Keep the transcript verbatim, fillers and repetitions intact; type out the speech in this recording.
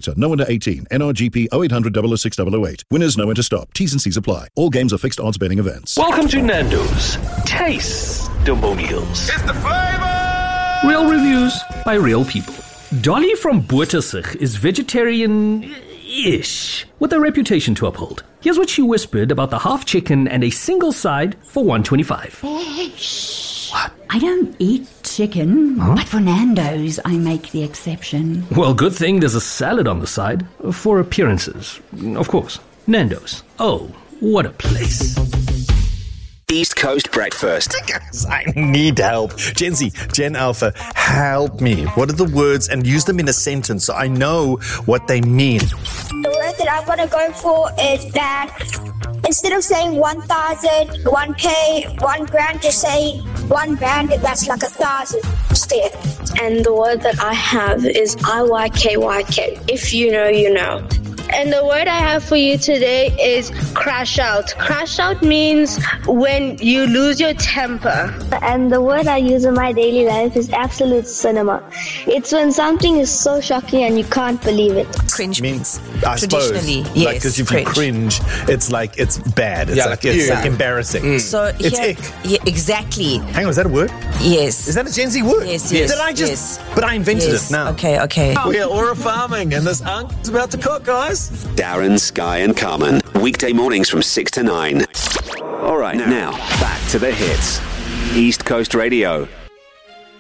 factor. No under eighteen. N R G P oh eight hundred, double oh six, double oh eight. Winners know when to stop. T's and C's apply. All games are fixed odds betting events. Welcome to Nando's Taste-Demonials. It's the flavor! Real reviews by real people. Dolly from Bottersig is vegetarian-ish, with a reputation to uphold. Here's what she whispered about the half chicken and a single side for one twenty-five. What? I don't eat chicken, huh? But for Nando's, I make the exception. Well, good thing there's a salad on the side, for appearances, of course. Nando's. Oh, what a place. East Coast Breakfast. Guys, I need help. Gen Z, Gen Alpha, help me. What are the words? And use them in a sentence so I know what they mean. The word that I'm going to go for is that instead of saying one thousand, one K, one grand, just say one band, that's like a thousand instead. And the word that I have is I Y K Y K. If you know, you know. And the word I have for you today is crash out. Crash out means when you lose your temper. And the word I use in my daily life is absolute cinema. It's when something is so shocking and you can't believe it. Cringe means, I suppose, traditionally, like, yes, because if cringe. you cringe, it's like it's bad. It's Yeah, like it's yeah. like embarrassing. Mm. So it's here, ick. Yeah, exactly. Hang on, is that a word? Yes. Is that a Gen Z word? Yes, yes. Did I just? Yes. But I invented yes. it now. Okay, okay. We're Aura Farming, and this unc's about to cook, guys. Darren, Sky and Carmen. Weekday mornings from six to nine. All right, now, back to the hits. East Coast Radio.